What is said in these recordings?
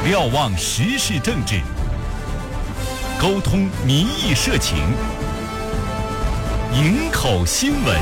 瞭望时事政治，沟通民意社情，营口新闻。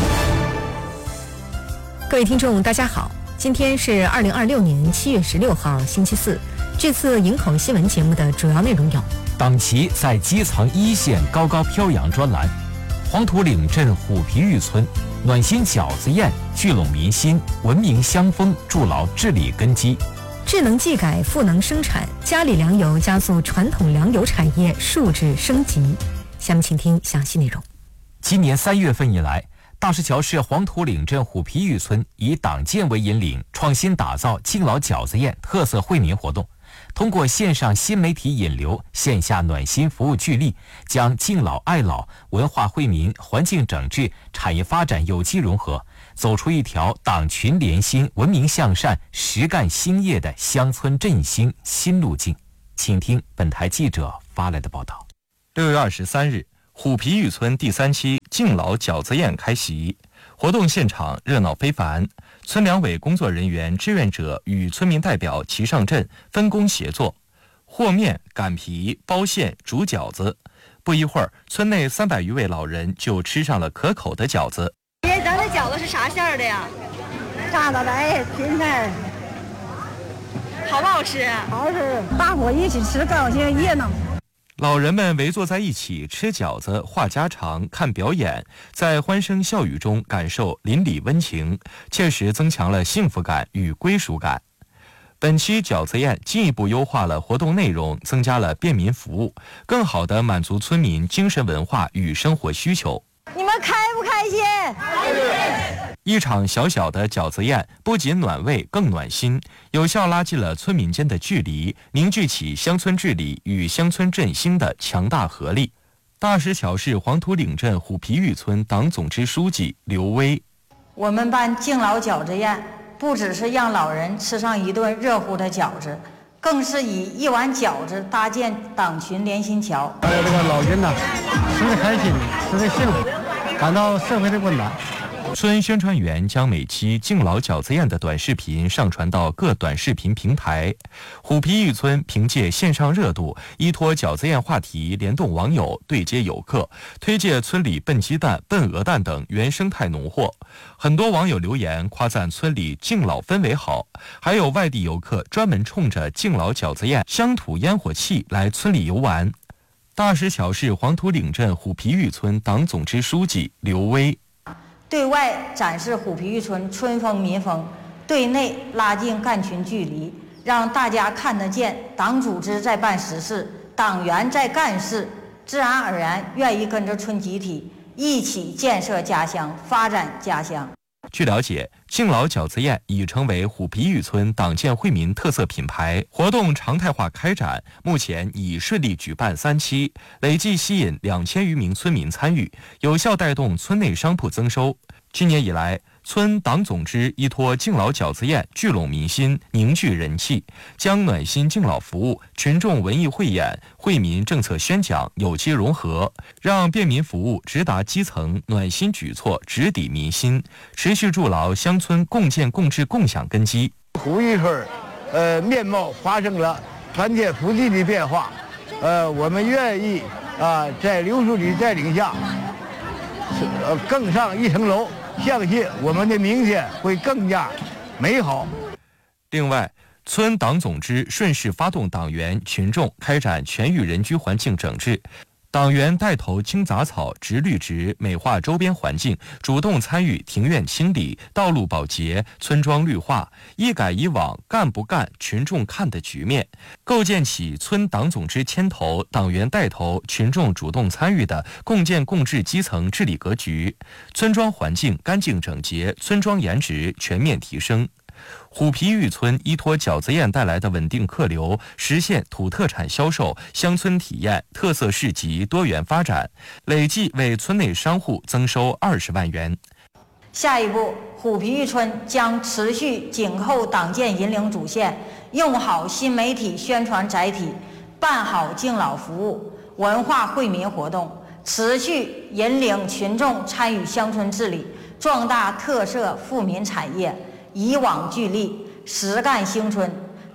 各位听众大家好，今天是2026年7月16号星期四。这次营口新闻节目的主要内容有： 党旗在基层一线高高飘扬专栏，黄土岭镇虎皮峪村暖心饺子宴聚拢民心，文明乡风筑牢治理根基。 智能技改赋能生产，嘉里粮油加速传统粮油产业数字升级。下面请听详细内容。 今年3月份以来，大石桥市黄土岭镇虎皮峪村以党建为引领，创新打造敬老饺子宴特色惠民活动，通过线上新媒体引流、线下暖心服务聚力，将敬老爱老、文化惠民、环境整治、产业发展有机融合，走出一条党群连心、文明向善、实干兴业的乡村振兴新路径。请听本台记者发来的报道。 6月23日，虎皮峪村第3期敬老饺子宴开席，活动现场热闹非凡。村两委工作人员、志愿者与村民代表齐上阵，分工协作，和面、擀皮、包馅、煮饺子。不一会儿，村内300余位老人就吃上了可口的饺子。 咱的饺子是啥馅儿的呀？ 炸的来，芹菜， 好不好吃？ 好吃，大伙一起吃高兴热闹。 老人们围坐在一起吃饺子、话家常、看表演，在欢声笑语中感受邻里温情，切实增强了幸福感与归属感。本期饺子宴进一步优化了活动内容，增加了便民服务，更好地满足村民精神文化与生活需求。 你们开不开心？ 一场小小的饺子宴不仅暖胃，更暖心，有效拉近了村民间的距离，凝聚起乡村治理与乡村振兴的强大合力。大石桥市黄土岭镇虎皮峪村党总支书记刘威： 我们办敬老饺子宴，不只是让老人吃上一顿热乎的饺子，更是以一碗饺子搭建党群连心桥。 还有这个老人呢，吃得开心，吃得幸福，感到社会的温暖。 村宣传员将每期敬老饺子宴的短视频上传到各短视频平台。虎皮峪村凭借线上热度，依托饺子宴话题，联动网友，对接游客，推介村里笨鸡蛋、笨鹅蛋等原生态农货。很多网友留言夸赞村里敬老氛围好，还有外地游客专门冲着敬老饺子宴、乡土烟火气来村里游玩。大石桥市黄土岭镇虎皮峪村党总支书记刘威： 对外展示虎皮峪村村风民风，对内拉近干群距离，让大家看得见党组织在办实事，党员在干事，自然而然愿意跟着村集体一起建设家乡、发展家乡。 据了解，敬老饺子宴已成为虎皮峪村党建惠民特色品牌，活动常态化开展，目前已顺利举办3期，累计吸引2000余名村民参与，有效带动村内商铺增收。今年以来，村党总支依托敬老饺子宴聚拢民心，凝聚人气，将暖心敬老服务、群众文艺汇演、惠民政策宣讲有机融合，让便民服务直达基层，暖心举措直抵民心，持续筑牢乡村共建共治共享根基。 虎峪村面貌发生了团结福地的变化，我们愿意在刘书记带领下更上一层楼，相信我们的明天会更加美好。 另外，村党总支顺势发动党员群众开展全域人居环境整治，党员带头清杂草、植绿植，美化周边环境，主动参与庭院清理、道路保洁、村庄绿化，一改以往干不干群众看的局面，构建起村党总支牵头、党员带头、群众主动参与的共建共治基层治理格局，村庄环境干净整洁，村庄颜值全面提升。虎皮峪村依托饺子宴带来的稳定客流，实现土特产销售、乡村体验、特色市集多元发展，累计为村内商户增收20万元。 下一步，虎皮峪村将持续紧扣党建引领主线，用好新媒体宣传载体，办好敬老服务、文化惠民活动，持续引领群众参与乡村治理，壮大特色富民产业，以网聚力，实干兴村，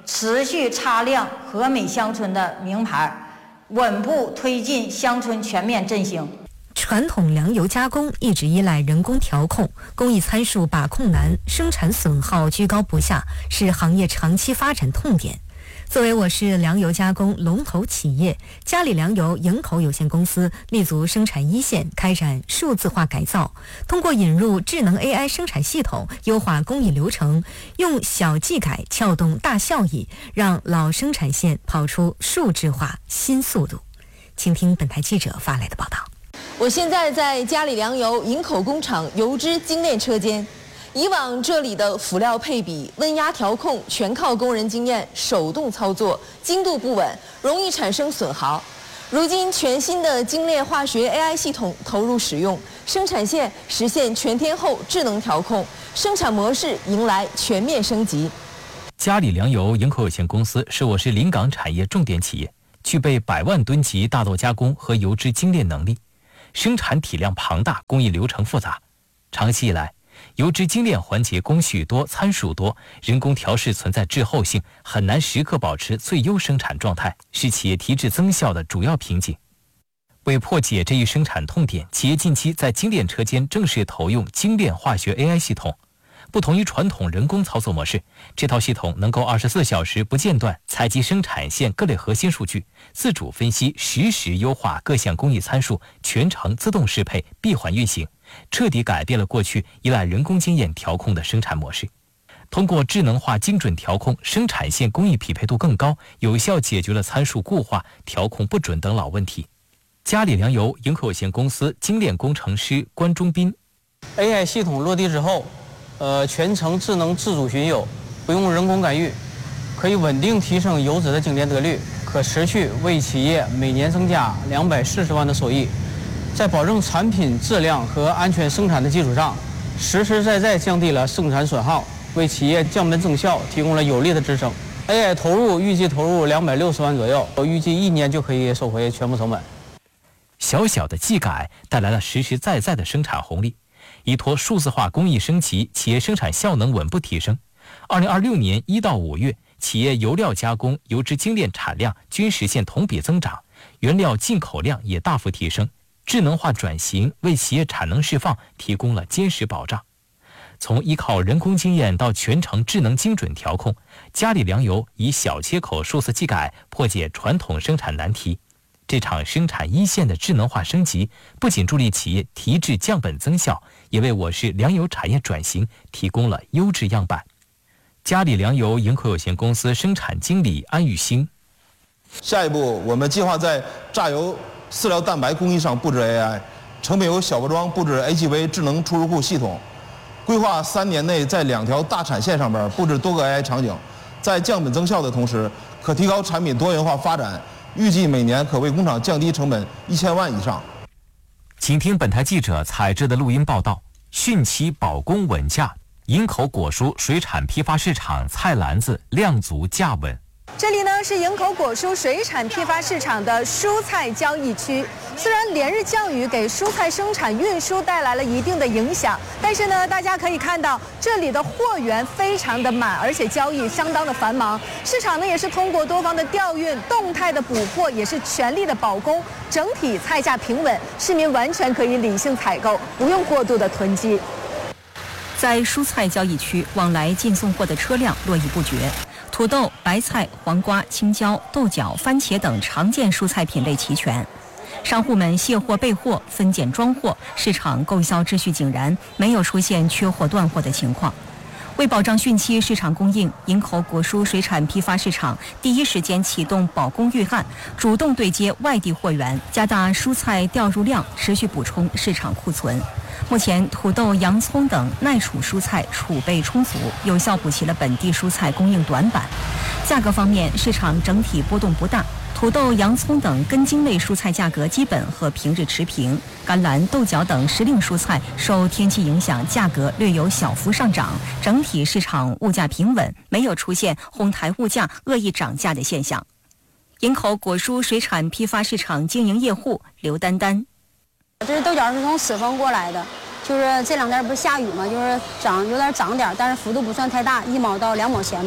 持续擦亮和美乡村的名牌，稳步推进乡村全面振兴。 传统粮油加工一直依赖人工调控，工艺参数把控难，生产损耗居高不下，是行业长期发展痛点。作为我市粮油加工龙头企业，嘉里粮油营口有限公司立足生产一线，开展数字化改造，通过引入智能 AI 生产系统，优化工艺流程，用小技改撬动大效益，让老生产线跑出数字化新速度。请听本台记者发来的报道。 我现在在嘉里粮油营口工厂油脂精炼车间。以往这里的辅料配比、温压调控全靠工人经验手动操作，精度不稳，容易产生损耗。如今全新的精炼化学 AI 系统投入使用，生产线实现全天候智能调控，生产模式迎来全面升级。 嘉里粮油营口有限公司是我市临港产业重点企业，具备100万吨级大豆加工和油脂精炼能力，生产体量庞大，工艺流程复杂。长期以来，油脂精炼环节工序多、参数多，人工调试存在滞后性，很难时刻保持最优生产状态，是企业提质增效的主要瓶颈。为破解这一生产痛点，企业近期在精炼车间正式投用精炼化学 AI 系统。不同于传统人工操作模式，这套系统能够24小时不间断采集生产线各类核心数据，自主分析，实时优化各项工艺参数，全程自动适配，闭环运行，彻底改变了过去依赖人工经验调控的生产模式。通过智能化精准调控，生产线工艺匹配度更高，有效解决了参数固化、调控不准等老问题。嘉里粮油营口有限公司精炼工程师关忠斌 ：AI 系统落地之后，全程智能自主巡游，不用人工干预，可以稳定提升油脂的精炼得率，可持续为企业每年增加240万的收益。在保证产品质量和安全生产的基础上，实实在在降低了生产损耗，为企业降本增效提供了有力的支撑。AI 预计投入260万左右，预计1年就可以收回全部成本。 小小的技改带来了实实在在的生产红利。依托数字化工艺升级，企业生产效能稳步提升。2026年1到5月，企业油料加工、油脂精炼产量均实现同比增长，原料进口量也大幅提升。智能化转型为企业产能释放提供了坚实保障。从依靠人工经验到全程智能精准调控，嘉里粮油以小切口数字技改破解传统生产难题。这场生产一线的智能化升级，不仅助力企业提质降本增效，也为我市粮油产业转型提供了优质样板。嘉里粮油营口有限公司生产经理安玉兴： 下一步，我们计划在榨油、饲料蛋白工艺上布置 AI， 成品油小包装布置 AGV 智能出入库系统，规划3年内在2条大产线上边布置多个 AI 场景，在降本增效的同时，可提高产品多元化发展。预计每年可为工厂降低成本1000万以上。 请听本台记者采制的录音报道：汛期保供稳价，营口果蔬水产批发市场菜篮子量足价稳。 这里呢是营口果蔬水产批发市场的蔬菜交易区。虽然连日降雨给蔬菜生产运输带来了一定的影响，但是呢，大家可以看到这里的货源非常的满，而且交易相当的繁忙。市场呢也是通过多方的调运、动态的补货，也是全力的保供，整体菜价平稳，市民完全可以理性采购，不用过度的囤积。 在蔬菜交易区，往来进送货的车辆络绎不绝。土豆、白菜、黄瓜、青椒、豆角、番茄等常见蔬菜品类齐全，商户们卸货备货、分拣装货，市场购销秩序井然，没有出现缺货断货的情况。为保障汛期市场供应，营口果蔬水产批发市场第一时间启动保供预案，主动对接外地货源，加大蔬菜调入量，持续补充市场库存。目前，土豆、洋葱等耐储蔬菜储备充足，有效补齐了本地蔬菜供应短板。价格方面，市场整体波动不大，土豆、洋葱等根茎类蔬菜价格基本和平日持平，甘蓝、豆角等时令蔬菜受天气影响，价格略有小幅上涨，整体市场物价平稳，没有出现哄抬物价、恶意涨价的现象。营口果蔬水产批发市场经营业户刘丹丹。 这豆角是从赤峰过来的，就是这2天不是下雨嘛，就是有点涨点，但是幅度不算太大，1毛到2毛钱吧。 豆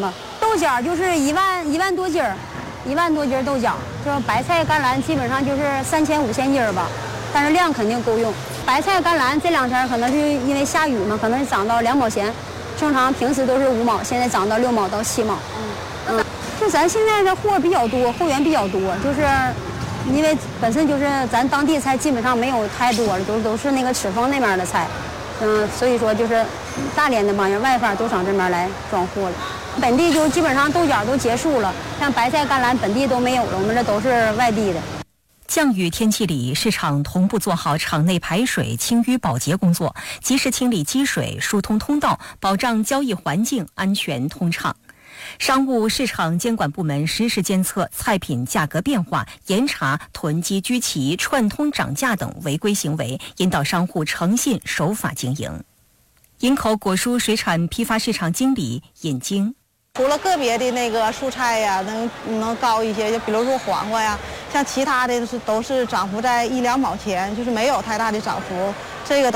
豆角就是1万多斤儿，1万多斤豆角。就是白菜、甘蓝基本上就是3000、5000斤儿吧，但是量肯定够用。白菜、甘蓝这2天可能是因为下雨嘛，可能是涨到2毛钱，正常平时都是5毛，现在涨到6毛到7毛。就咱现在的货比较多，货源比较多，就是因为本身就是咱当地菜基本上没有太多了，都是那个赤峰那边的菜，所以说就是大连的帮人外方都上这边来装货了。本地就基本上豆角都结束了，像白菜、甘蓝本地都没有了，我们这都是外地的。 降雨天气里，市场同步做好场内排水、清淤保洁工作，及时清理积水，疏通通道，保障交易环境安全通畅。商务市场监管部门实时监测菜品价格变化，严查囤积居奇、串通涨价等违规行为，引导商户诚信守法经营。营口果蔬水产批发市场经理尹晶。 除了个别的那个蔬菜呀，能高一些，就比如说黄瓜呀，像其他的都是涨幅在1、2毛钱，就是没有太大的涨幅。这个